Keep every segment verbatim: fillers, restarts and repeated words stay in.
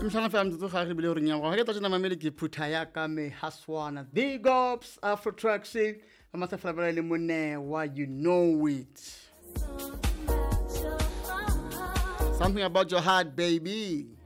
Mshana fam tso ga re bile hore nya go ga ke tsena mamele ke phutha ya ka me haswana big ups Afro Traction ama sa flavor le mone wa you know it something about your heart baby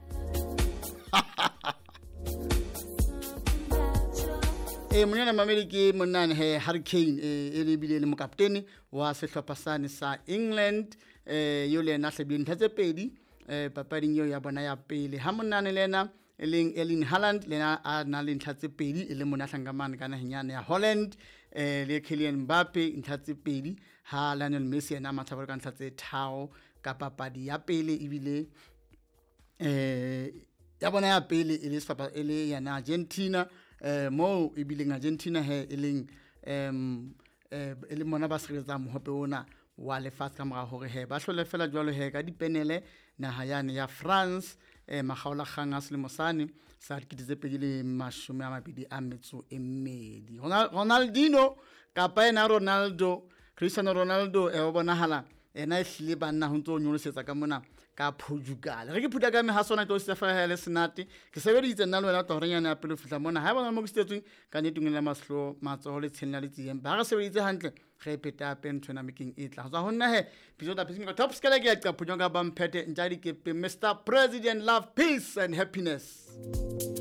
e mona mamele ke monane he Hurricane e le bile le mo kapteni wa sehlopha sane sa England e yo le na hlebile nthatse pedi eh papading yo ya bona ya pele ha monane lena eleng Erling Haaland lena a na le nthatse pedi e le mona hlangamane kana henyane ya Holland eh le Kylian Mbappe nthatse pedi ha Lionel Messi ena mathabolo ka nthatse thao ka papadi ya pele ibile eh ya bona ya pele e le sefapa e le yana Argentina eh mo ibile Argentina he eleng em eh e le mona ba seretsa mohope ona wa lefatshe ka mora hore he ba hlole fela jwalo he ka dipenele naha yane ya France eh magaola kgang a selemo sane sa dikete pedi le mashome a mabedi a metso e mmedi Ronaldinho kapa ena Ronaldo Cristiano Ronaldo e bonahala ena ehlile banna ho ntso nyolosetsa ka mona ka Portugal re ke phuta ka me ha sona to se fa hele senate ke sebeditse nna lwela torenyana ya pele fihla mona ha bona mo ke stetsweng ka netungeng la maslo matso le tshela le tsiyeng ba re sebeditse hantle ge peta pentona making it la za honna he bizo da phising top scale ke ya qaphunya ka ba mphete ntjadi ke Mister President love peace and happiness.